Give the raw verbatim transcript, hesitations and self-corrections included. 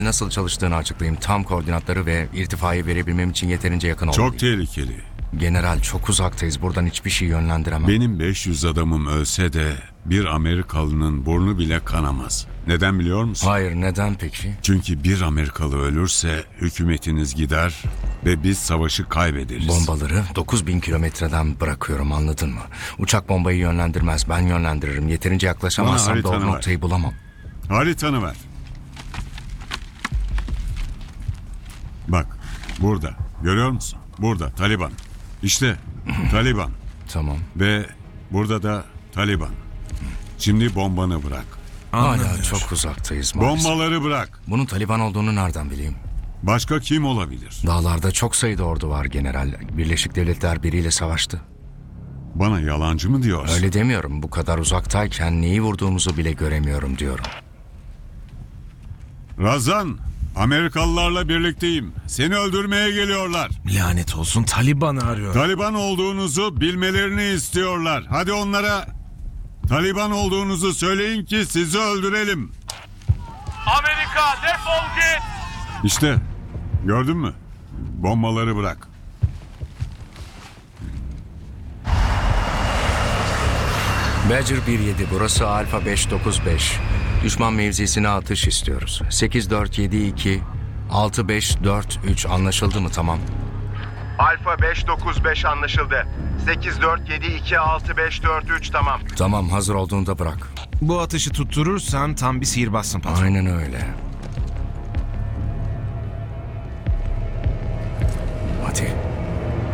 Nasıl çalıştığını açıklayayım. Tam koordinatları ve irtifayı verebilmem için yeterince yakın olmalıyım. Çok tehlikeli. General, çok uzaktayız. Buradan hiçbir şey yönlendiremem. Benim beş yüz adamım ölse de bir Amerikalının burnu bile kanamaz. Neden biliyor musun? Hayır, neden peki? Çünkü bir Amerikalı ölürse hükümetiniz gider ve biz savaşı kaybederiz. Bombaları dokuz bin kilometreden bırakıyorum, anladın mı? Uçak bombayı yönlendirmez, ben yönlendiririm. Yeterince yaklaşamazsam Bana doğru haritanı ver. noktayı bulamam. Haritanı ver. Bak, burada. Görüyor musun? Burada Taliban. İşte Taliban. Tamam. Ve burada da Taliban. Şimdi bombanı bırak. Hala çok uzaktayız maalesef. Bombaları bırak. Bunun Taliban olduğunu nereden bileyim? Başka kim olabilir? Dağlarda çok sayıda ordu var general. Birleşik Devletler biriyle savaştı. Bana yalancı mı diyorsun? Öyle demiyorum. Bu kadar uzaktayken neyi vurduğumuzu bile göremiyorum diyorum. Razan, Amerikalılarla birlikteyim. Seni öldürmeye geliyorlar. Lanet olsun, Taliban'ı arıyor. Taliban olduğunuzu bilmelerini istiyorlar. Hadi onlara Taliban olduğunuzu söyleyin ki sizi öldürelim. Amerika, defol git! İşte, gördün mü? Bombaları bırak. Badger bir yedi, burası Alfa beş dokuz beş. Düşman mevzisine atış istiyoruz. sekiz dört yedi iki altı beş dört üç anlaşıldı mı? Tamam. Alfa beş dokuz beş anlaşıldı. sekiz dört yedi iki altı beş dört üç tamam. Tamam, hazır olduğunda bırak. Bu atışı tutturursan tam bir sihirbazsın patron. Aynen öyle.